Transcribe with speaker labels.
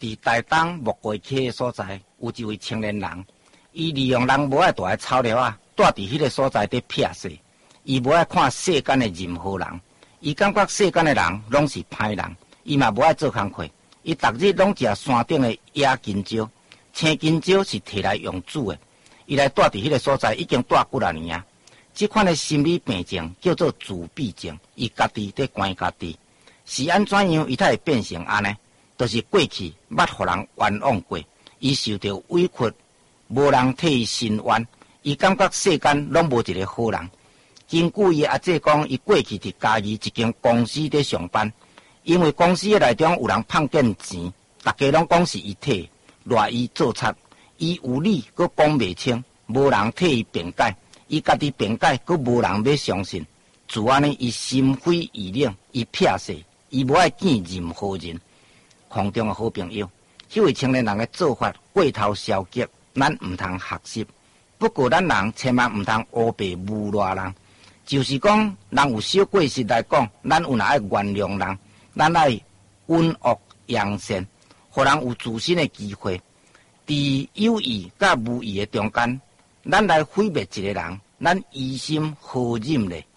Speaker 1: 伫台东木瓜溪的所在，有一位青年人，伊利用人无爱大的草料啊，住伫迄个所在伫撇势。伊无爱看世间的任何人，伊感觉世间的人拢是歹人，伊嘛无爱做工课。伊逐日拢食山顶的野金蕉，青金蕉是摕来用煮的。伊来住伫迄个所在已经住几啊年啊。这款的心理病症叫做自闭症，伊家己在关家己，是安怎样伊才会变成安尼？就是过去捌互人冤枉过，伊受到委屈，无人替伊伸冤，伊感觉世间拢无一个好人。根据伊阿姐讲，伊过去伫嘉义一间公司伫上班，因为公司内中有人碰见钱，大家拢讲是伊摕，赖伊做贼，伊有理阁讲袂清，无人替伊辩解。伊家己辩解，阁无人要相信。自安尼，伊心灰意冷，伊撇势，伊无爱见任何人。空中的好朋友，迄位青年人的做法过头消极，咱毋通学习。不过，咱人千万毋通乌白污赖人。就是讲，人有小过失来讲，咱有哪爱原谅人，咱爱允恶扬善，互人有自新的机会。伫有意甲无意的中间。咱来毁灭一个人，咱于心何忍呢？